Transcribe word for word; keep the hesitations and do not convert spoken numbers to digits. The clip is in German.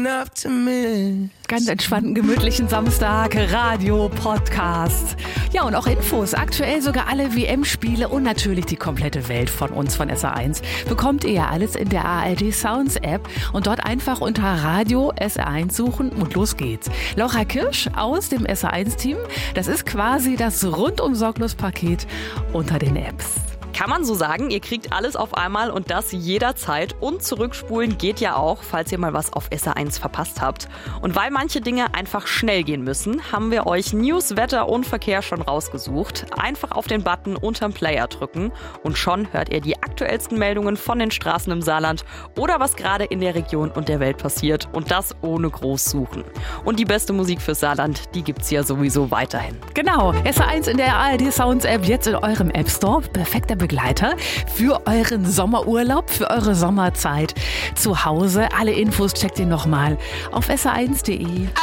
enough to miss. Ganz entspannten, gemütlichen Samstag, Radio, Podcast. Ja, und auch Infos, aktuell sogar alle W M-Spiele und natürlich die komplette Welt von uns, von S R eins. Bekommt ihr ja alles in der A R D Sounds App und dort einfach unter Radio S R eins suchen und los geht's. Laura Kirsch aus dem S R eins Team, das ist quasi das rundum sorglos Paket unter den Apps. Kann man so sagen, ihr kriegt alles auf einmal und das jederzeit. Und zurückspulen geht ja auch, falls ihr mal was auf S R eins verpasst habt. Und weil manche Dinge einfach schnell gehen müssen, haben wir euch News, Wetter und Verkehr schon rausgesucht. Einfach auf den Button unterm Player drücken und schon hört ihr die aktuellsten Meldungen von den Straßen im Saarland oder was gerade in der Region und der Welt passiert. Und das ohne groß suchen. Und die beste Musik fürs Saarland, die gibt's ja sowieso weiterhin. Genau, S R eins in der A R D Sounds App, jetzt in eurem App Store. Perfekter Begleiter für euren Sommerurlaub, für eure Sommerzeit zu Hause. Alle Infos checkt ihr nochmal auf S R eins punkt de.